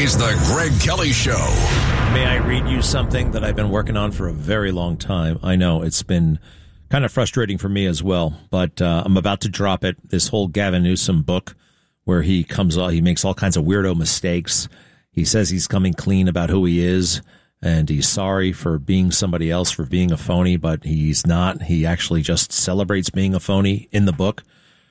is the Greg Kelly Show. May I read you something that I've been working on for a very long time? I know it's been kind of frustrating for me as well, but I'm about to drop it. This whole Gavin Newsom book where he makes all kinds of weirdo mistakes. He says he's coming clean about who he is, and he's sorry for being somebody else, for being a phony, but he's not. He actually just celebrates being a phony in the book.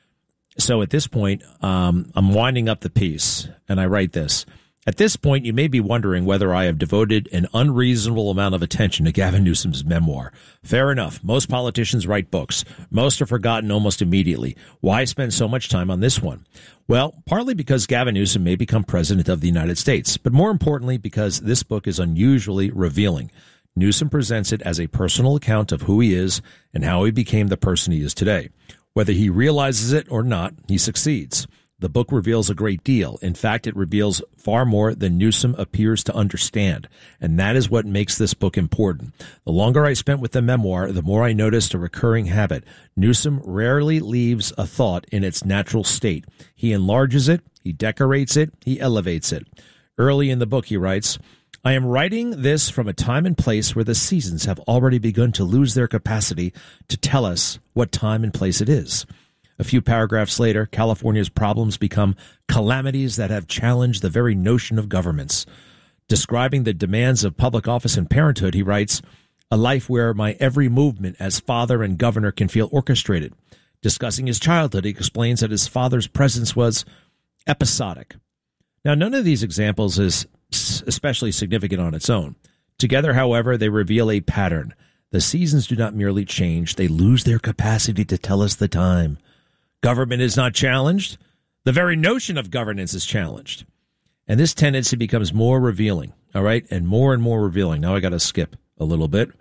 So at this point, I'm winding up the piece, and I write this. At this point, you may be wondering whether I have devoted an unreasonable amount of attention to Gavin Newsom's memoir. Fair enough. Most politicians write books. Most are forgotten almost immediately. Why spend so much time on this one? Well, partly because Gavin Newsom may become president of the United States, but more importantly because this book is unusually revealing. Newsom presents it as a personal account of who he is and how he became the person he is today. Whether he realizes it or not, he succeeds. The book reveals a great deal. In fact, it reveals far more than Newsom appears to understand. And that is what makes this book important. The longer I spent with the memoir, the more I noticed a recurring habit. Newsom rarely leaves a thought in its natural state. He enlarges it, he decorates it, he elevates it. Early in the book, he writes, I am writing this from a time and place where the seasons have already begun to lose their capacity to tell us what time and place it is. A few paragraphs later, California's problems become calamities that have challenged the very notion of governments. Describing the demands of public office and parenthood, he writes, a life where my every movement as father and governor can feel orchestrated. Discussing his childhood, he explains that his father's presence was episodic. Now, none of these examples is especially significant on its own. Together, however, they reveal a pattern. The seasons do not merely change, they lose their capacity to tell us the time. Government is not challenged. The very notion of governance is challenged. And this tendency becomes more revealing, all right, and more revealing. Now I got to skip a little bit.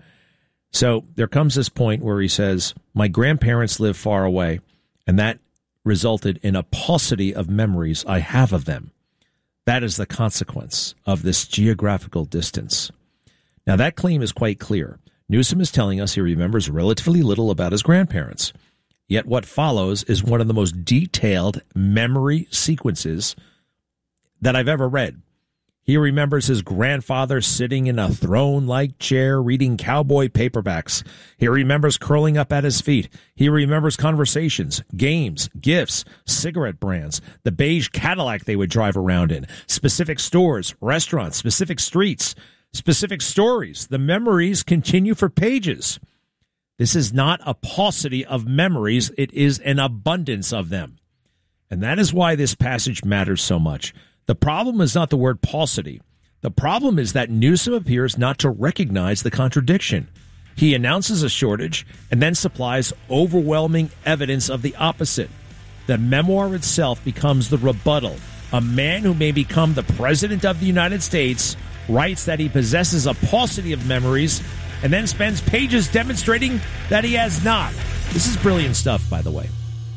So there comes this point where he says, my grandparents live far away, and that resulted in a paucity of memories I have of them. That is the consequence of this geographical distance. Now that claim is quite clear. Newsom is telling us he remembers relatively little about his grandparents. Yet what follows is one of the most detailed memory sequences that I've ever read. He remembers his grandfather sitting in a throne-like chair reading cowboy paperbacks. He remembers curling up at his feet. He remembers conversations, games, gifts, cigarette brands, the beige Cadillac they would drive around in, specific stores, restaurants, specific streets, specific stories. The memories continue for pages. This is not a paucity of memories. It is an abundance of them. And that is why this passage matters so much. The problem is not the word paucity. The problem is that Newsom appears not to recognize the contradiction. He announces a shortage and then supplies overwhelming evidence of the opposite. The memoir itself becomes the rebuttal. A man who may become the president of the United States writes that he possesses a paucity of memories and then spends pages demonstrating that he has not. This is brilliant stuff, by the way.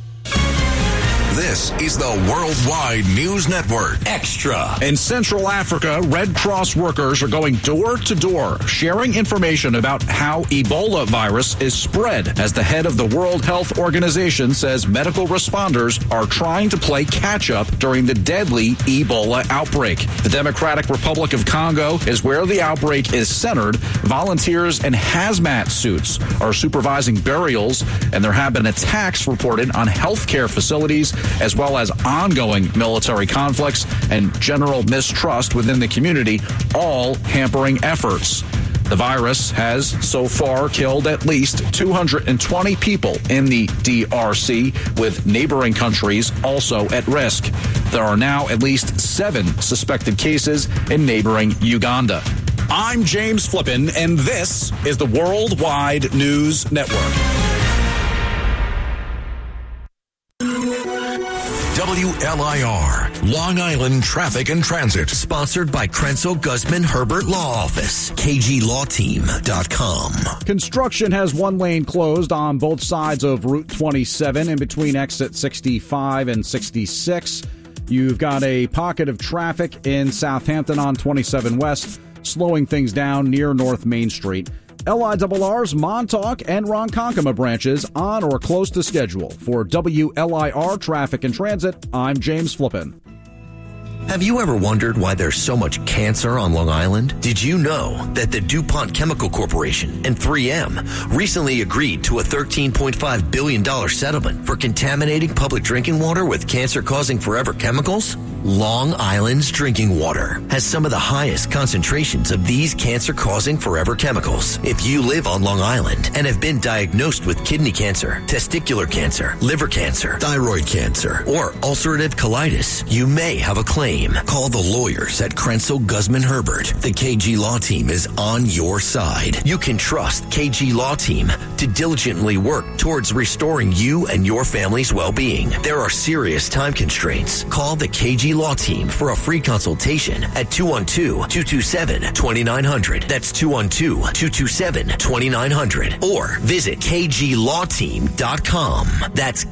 This is the Worldwide News Network. Extra. In Central Africa, Red Cross workers are going door to door, sharing information about how Ebola virus is spread, as the head of the World Health Organization says medical responders are trying to play catch-up during the deadly Ebola outbreak. The Democratic Republic of Congo is where the outbreak is centered. Volunteers in hazmat suits are supervising burials, and there have been attacks reported on healthcare facilities, as well as ongoing military conflicts and general mistrust within the community, all hampering efforts. The virus has so far killed at least 220 people in the DRC, with neighboring countries also at risk. There are now at least 7 suspected cases in neighboring Uganda. I'm James Flippin, and this is the Worldwide News Network. WLIR, Long Island Traffic and Transit. Sponsored by Krenzel Guzman Herbert Law Office, KGLawTeam.com. Construction has one lane closed on both sides of Route 27 in between exit 65 and 66. You've got a pocket of traffic in Southampton on 27 West, slowing things down near North Main Street. LIRR's Montauk and Ronkonkoma branches on or close to schedule. For WLIR Traffic and Transit, I'm James Flippin. Have you ever wondered why there's so much cancer on Long Island? Did you know that the DuPont Chemical Corporation and 3M recently agreed to a $13.5 billion settlement for contaminating public drinking water with cancer-causing forever chemicals? Long Island's drinking water has some of the highest concentrations of these cancer-causing forever chemicals. If you live on Long Island and have been diagnosed with kidney cancer, testicular cancer, liver cancer, thyroid cancer, or ulcerative colitis, you may have a claim. Call the lawyers at Krenzel Guzman Herbert. The KG Law Team is on your side. You can trust KG Law Team to diligently work towards restoring you and your family's well-being. There are serious time constraints. Call the KG Law Team for a free consultation at 212-227-2900. That's 212-227-2900. Or visit kglawteam.com. That's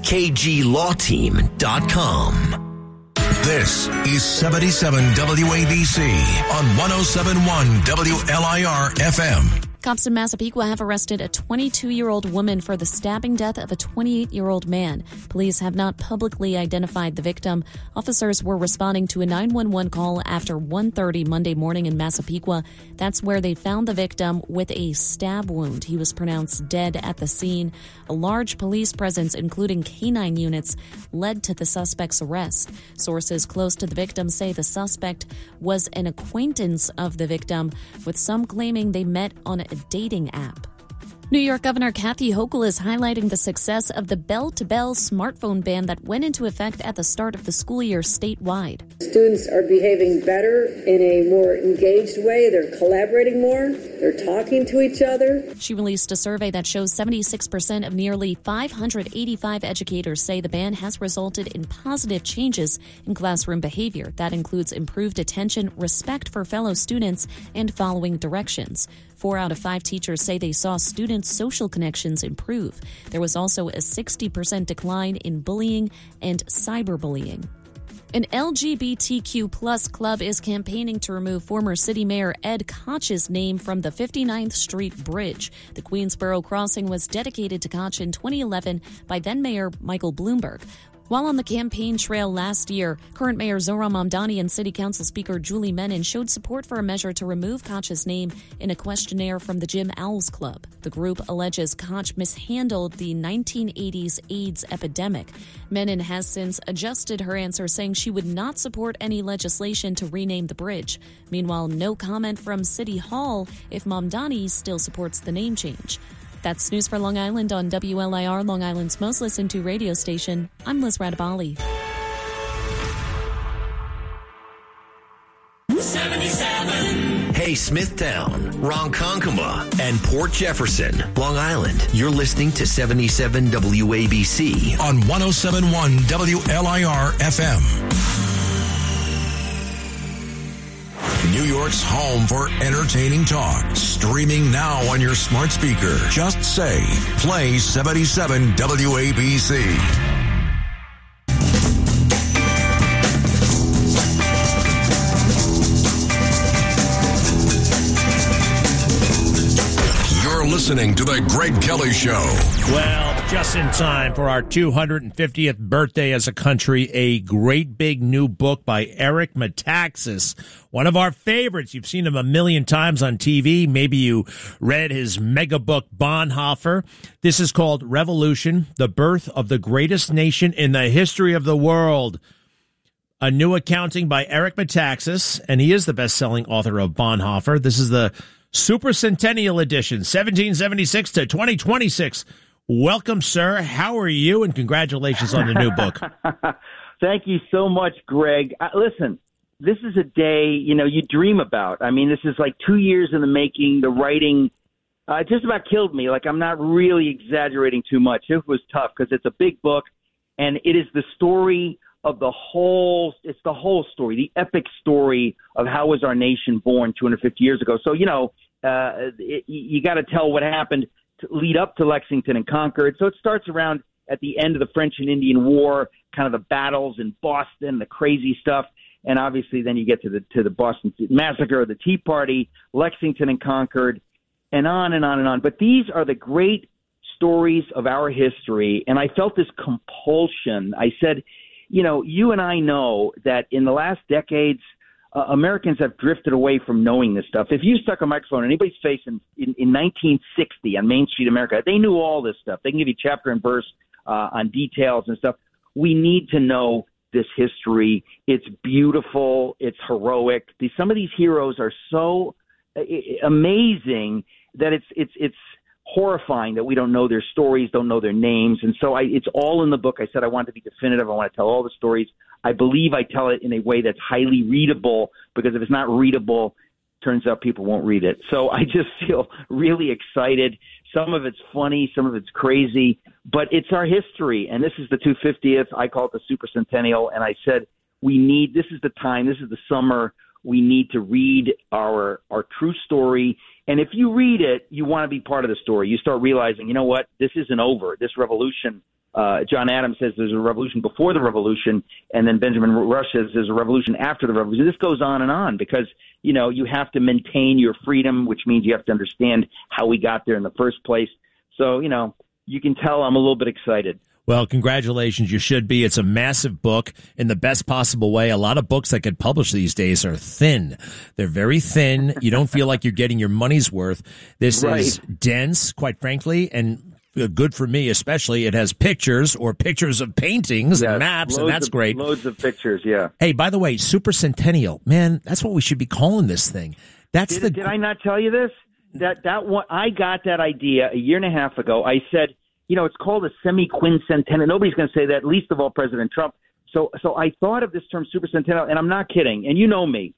kglawteam.com. This is 77 WABC on 107.1 WLIR FM. Cops in Massapequa have arrested a 22-year-old woman for the stabbing death of a 28-year-old man. Police have not publicly identified the victim. Officers were responding to a 911 call after 1:30 Monday morning in Massapequa. That's where they found the victim with a stab wound. He was pronounced dead at the scene. A large police presence, including canine units, led to the suspect's arrest. Sources close to the victim say the suspect was an acquaintance of the victim, with some claiming they met on a dating app. New York Governor Kathy Hochul is highlighting the success of the bell-to-bell smartphone ban that went into effect at the start of the school year statewide. Students are behaving better in a more engaged way. They're collaborating more. They're talking to each other. She released a survey that shows 76% of nearly 585 educators say the ban has resulted in positive changes in classroom behavior. That includes improved attention, respect for fellow students, and following directions. 4 out of 5 teachers say they saw students' social connections improve. There was also a 60% decline in bullying and cyberbullying. An LGBTQ plus club is campaigning to remove former city mayor Ed Koch's name from the 59th Street Bridge. The Queensboro crossing was dedicated to Koch in 2011 by then-mayor Michael Bloomberg. While on the campaign trail last year, current Mayor Zohran Mamdani and City Council Speaker Julie Menin showed support for a measure to remove Koch's name in a questionnaire from the Jim Owls Club. The group alleges Koch mishandled the 1980s AIDS epidemic. Menin has since adjusted her answer, saying she would not support any legislation to rename the bridge. Meanwhile, no comment from City Hall if Mamdani still supports the name change. That's news for Long Island on WLIR, Long Island's most listened to radio station. I'm Liz Radabali. 77. Hey, Smithtown, Ronkonkoma, and Port Jefferson, Long Island. You're listening to 77 WABC on 107.1 WLIR FM. New York's home for entertaining talk. Streaming now on your smart speaker. Just say, play 77 WABC. You're listening to The Greg Kelly Show. Well, just in time for our 250th birthday as a country, a great big new book by Eric Metaxas, one of our favorites. You've seen him a million times on TV. Maybe you read his mega book, Bonhoeffer. This is called Revolution, the Birth of the Greatest Nation in the History of the World. A new accounting by Eric Metaxas, and he is the best-selling author of Bonhoeffer. This is the Super Centennial Edition, 1776 to 2026. Welcome, sir. How are you? And congratulations on the new book. Thank you so much, Greg. Listen, this is a day, you dream about. I mean, this is like 2 years in the making. The writing just about killed me. Like, I'm not really exaggerating too much. It was tough because it's a big book, and it is the story of the whole story, the epic story of how was our nation born 250 years ago. So, you got to tell what happened to lead up to Lexington and Concord. So it starts around at the end of the French and Indian War, kind of the battles in Boston, the crazy stuff. And obviously then you get to the Boston Massacre, the Tea Party, Lexington and Concord, and on and on and on. But these are the great stories of our history. And I felt this compulsion. I said, you and I know that in the last decades, Americans have drifted away from knowing this stuff. If you stuck a microphone in anybody's face in 1960 on Main Street America, they knew all this stuff. They can give you chapter and verse on details and stuff. We need to know this history. It's beautiful. It's heroic. Some of these heroes are so amazing that it's horrifying that we don't know their stories, don't know their names. And so it's all in the book. I said I want to be definitive. I want to tell all the stories. I believe I tell it in a way that's highly readable, because if it's not readable, turns out people won't read it. So I just feel really excited. Some of it's funny, some of it's crazy, but it's our history. And this is the 250th. I call it the Super Centennial. And I said, this is the time, this is the summer. We need to read our true story. And if you read it, you want to be part of the story. You start realizing, you know what, this isn't over. This revolution, John Adams says there's a revolution before the revolution, and then Benjamin Rush says there's a revolution after the revolution. This goes on because, you have to maintain your freedom, which means you have to understand how we got there in the first place. So, you can tell I'm a little bit excited. Well, congratulations. You should be. It's a massive book in the best possible way. A lot of books that get published these days are thin. They're very thin. You don't feel like you're getting your money's worth. This is dense, quite frankly, and good for me especially. It has pictures of paintings and maps, and that's great. Loads of pictures, yeah. Hey, by the way, Super Centennial. Man, that's what we should be calling this thing. Did I not tell you this? That one, I got that idea a year and a half ago. I said, it's called a semi-quincentennial. Nobody's going to say that, least of all President Trump. So I thought of this term Super Centennial, and I'm not kidding. And you know me.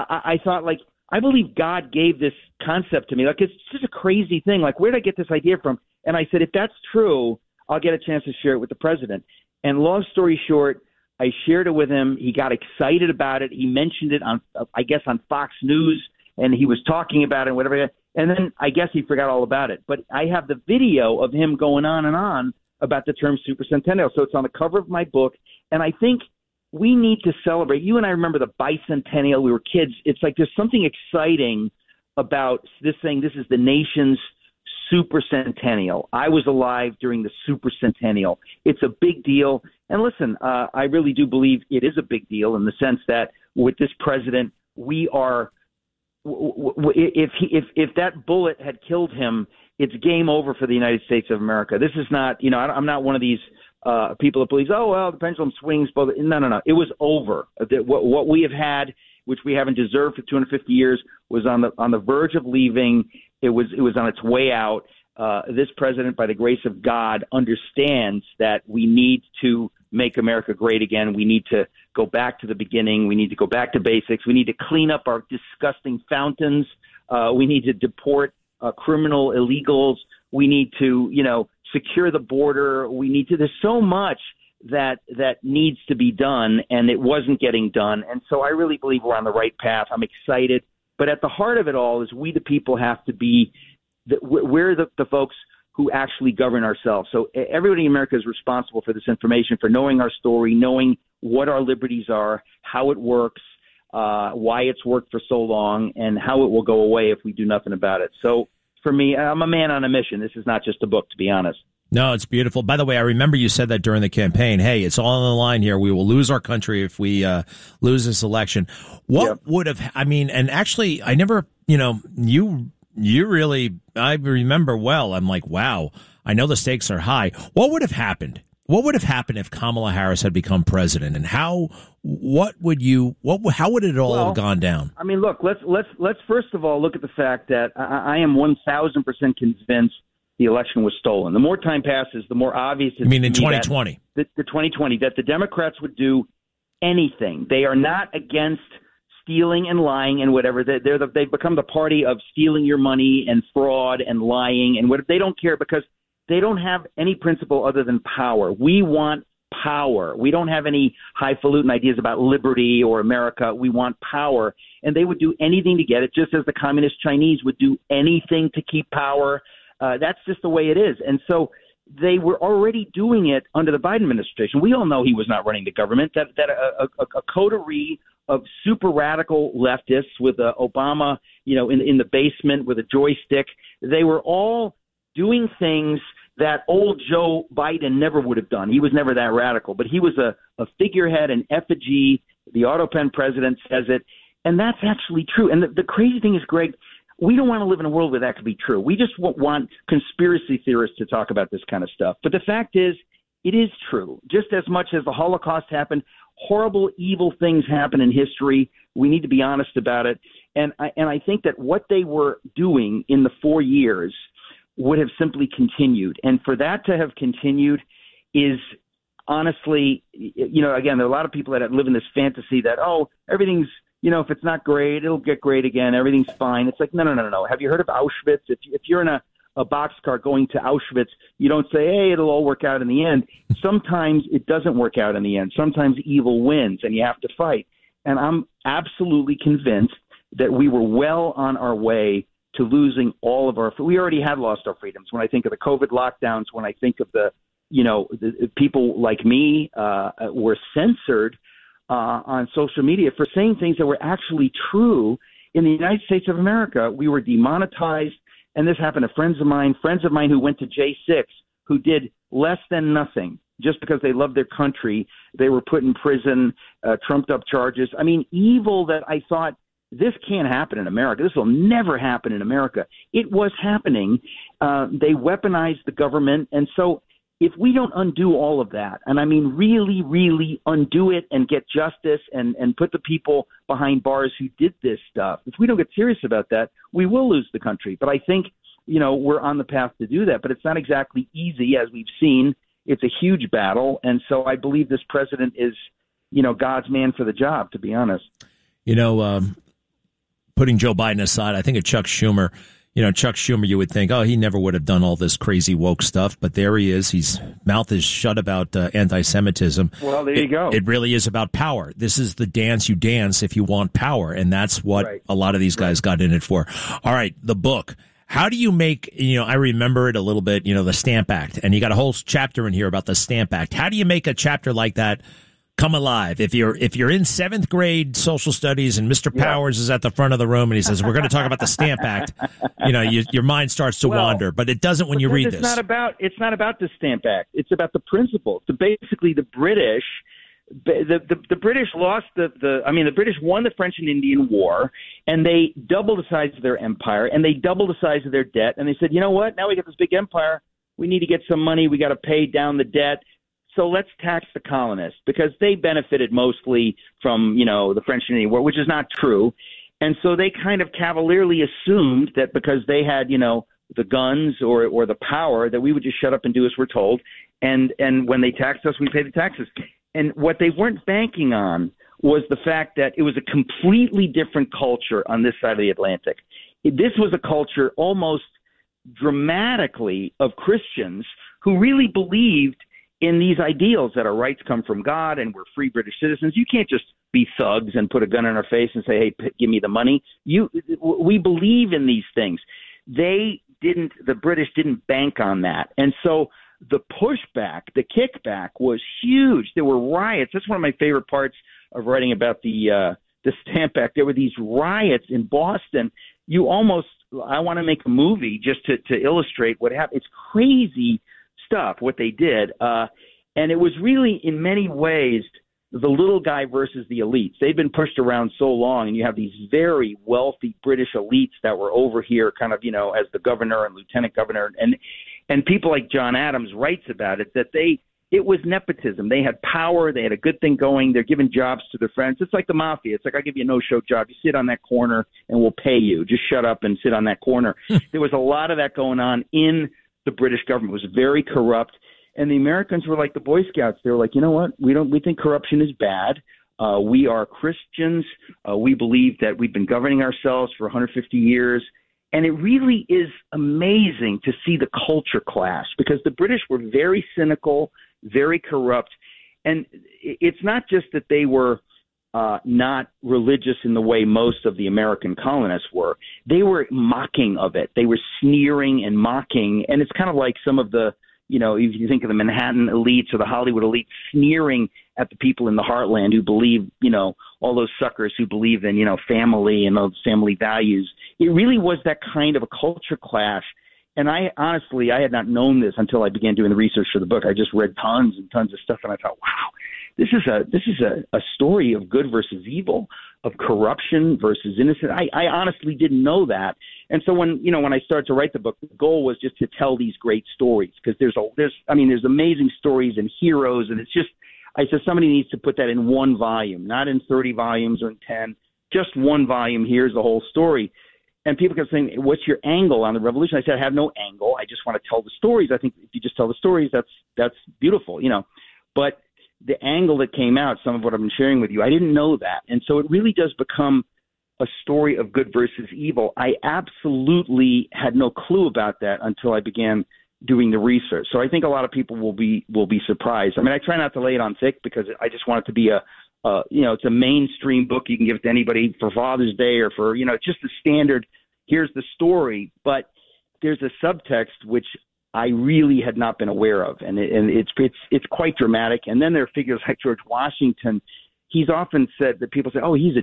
I thought, I believe God gave this concept to me. It's just a crazy thing. Where did I get this idea from? And I said, if that's true, I'll get a chance to share it with the president. And long story short, I shared it with him. He got excited about it. He mentioned it on Fox News, and he was talking about it and whatever. And then I guess he forgot all about it. But I have the video of him going on and on about the term Super Centennial. So it's on the cover of my book. And I think we need to celebrate. You and I remember the bicentennial. We were kids. It's there's something exciting about this thing. This is the nation's Super Centennial. I was alive during the Super Centennial. It's a big deal. And listen, I really do believe it is a big deal in the sense that with this president, we are – if that bullet had killed him, it's game over for the United States of America. This is not, I'm not one of these people that believes, the pendulum swings both. No. It was over. What we have had, which we haven't deserved for 250 years, was on the verge of leaving. It was on its way out. This president, by the grace of God, understands that we need to make America great again. We need to go back to the beginning. We need to go back to basics. We need to clean up our disgusting fountains. We need to deport criminal illegals. We need to, secure the border. There's so much that needs to be done, and it wasn't getting done. And so I really believe we're on the right path. I'm excited. But at the heart of it all is we the people have to be we're the folks who actually govern ourselves. So everybody in America is responsible for this information, for knowing our story, knowing what our liberties are, how it works, why it's worked for so long, and how it will go away if we do nothing about it. So for me, I'm a man on a mission. This is not just a book, to be honest. No, it's beautiful. By the way, I remember you said that during the campaign. Hey, it's all on the line here. We will lose our country if we lose this election. What would have, and actually, I never, you really, I remember well. I'm like, wow, I know the stakes are high. What would have happened? What would have happened if Kamala Harris had become president? And how would it all have gone down? I mean, look, let's first of all look at the fact that I am 1,000% convinced the election was stolen. The more time passes, the more obvious it's in 2020? The 2020, that the Democrats would do anything. They are not against stealing and lying and whatever. They've become the party of stealing your money and fraud and lying and what. They don't care because they don't have any principle other than power. We want power. We don't have any highfalutin ideas about liberty or America. We want power. And they would do anything to get it, just as the communist Chinese would do anything to keep power. That's just the way it is. And so they were already doing it under the Biden administration. We all know he was not running the government, that a coterie of super radical leftists with Obama, in the basement with a joystick, they were all doing things that old Joe Biden never would have done. He was never that radical, but he was a figurehead, an effigy. The Autopen president says it, and that's actually true. And the crazy thing is, Greg, we don't want to live in a world where that could be true. We just want conspiracy theorists to talk about this kind of stuff. But the fact is, it is true. Just as much as the Holocaust happened, horrible, evil things happen in history. We need to be honest about it. And I think that what they were doing in the 4 years would have simply continued. And for that to have continued is honestly, again, there are a lot of people that live in this fantasy that, everything's, if it's not great, it'll get great again. Everything's fine. It's like, no. Have you heard of Auschwitz? If you're in a boxcar going to Auschwitz, you don't say, hey, it'll all work out in the end. Sometimes it doesn't work out in the end. Sometimes evil wins and you have to fight. And I'm absolutely convinced that we were well on our way to losing all of we already had lost our freedoms. When I think of the COVID lockdowns, when I think of the people like me were censored on social media for saying things that were actually true in the United States of America. We were demonetized, and this happened to friends of mine who went to J6, who did less than nothing just because they loved their country. They were put in prison, trumped up charges. I mean, evil that I thought, this can't happen in America. This will never happen in America. It was happening. They weaponized the government. And so if we don't undo all of that, and I mean really, really undo it and get justice and put the people behind bars who did this stuff, if we don't get serious about that, we will lose the country. But I think, we're on the path to do that. But it's not exactly easy, as we've seen. It's a huge battle. And so I believe this president is, God's man for the job, to be honest. Putting Joe Biden aside, I think of Chuck Schumer. Chuck Schumer, you would think, he never would have done all this crazy woke stuff, but there he is. His mouth is shut about anti-Semitism. Well, there you go. It really is about power. This is the dance you dance if you want power, and that's what a lot of these guys got in it for. All right, the book. How do you make, I remember it a little bit, the Stamp Act, and you got a whole chapter in here about the Stamp Act. How do you make a chapter like that come alive? If you're in 7th grade social studies and Mr. Powers is at the front of the room and he says, we're going to talk about the Stamp Act, your mind starts to wander, but it doesn't when you read this. It's not about the Stamp Act. It's about the principles. So basically the British, the British lost the British won the French and Indian War, and they doubled the size of their empire, and they doubled the size of their debt. And they said, you know what? Now we got this big empire. We need to get some money. We got to pay down the debt. So let's tax the colonists because they benefited mostly from, the French and Indian War, which is not true. And so they kind of cavalierly assumed that because they had, the guns or the power, that we would just shut up and do as we're told. And when they taxed us, we paid the taxes. And what they weren't banking on was the fact that it was a completely different culture on this side of the Atlantic. This was a culture almost dramatically of Christians who really believed in these ideals that our rights come from God and we're free British citizens. You can't just be thugs and put a gun in our face and say, hey, give me the money. We believe in these things. The British didn't bank on that. And so the pushback, the kickback was huge. There were riots. That's one of my favorite parts of writing about the Stamp Act. There were these riots in Boston. I want to make a movie just to illustrate what happened. It's crazy stuff, what they did. And it was really, in many ways, the little guy versus the elites. They'd been pushed around so long, and you have these very wealthy British elites that were over here kind of, as the governor and lieutenant governor. And people like John Adams writes about it, that it was nepotism. They had power. They had a good thing going. They're giving jobs to their friends. It's like the mafia. It's like, I'll give you a no-show job. You sit on that corner and we'll pay you. Just shut up and sit on that corner. There was a lot of that going on in the British government. It was very corrupt. And the Americans were like the Boy Scouts. They were like, you know what? We think corruption is bad. We are Christians. We believe that we've been governing ourselves for 150 years. And it really is amazing to see the culture clash, because the British were very cynical, very corrupt. And it's not just that they were not religious in the way most of the American colonists were. They were mocking of it. They were sneering and mocking. And it's kind of like some of the, if you think of the Manhattan elites or the Hollywood elites sneering at the people in the heartland who believe, all those suckers who believe in, family and those family values. It really was that kind of a culture clash. And I had not known this until I began doing the research for the book. I just read tons and tons of stuff, and I thought, wow, this is a story of good versus evil, of corruption versus innocent. I honestly didn't know that. And so when I started to write the book, the goal was just to tell these great stories, because there's amazing stories and heroes, and I said somebody needs to put that in one volume, not in 30 volumes or in 10, just one volume. Here's the whole story. And people kept saying, what's your angle on the revolution? I said, I have no angle. I just want to tell the stories. I think if you just tell the stories, that's beautiful, But the angle that came out, some of what I've been sharing with you, I didn't know that. And so it really does become a story of good versus evil. I absolutely had no clue about that until I began doing the research. So I think a lot of people will be surprised. I mean, I try not to lay it on thick, because I just want it to be it's a mainstream book. You can give it to anybody for Father's Day or for, just the standard, here's the story. But there's a subtext which I really had not been aware of. And it's quite dramatic. And then there are figures like George Washington. He's often said that people say, oh, he's a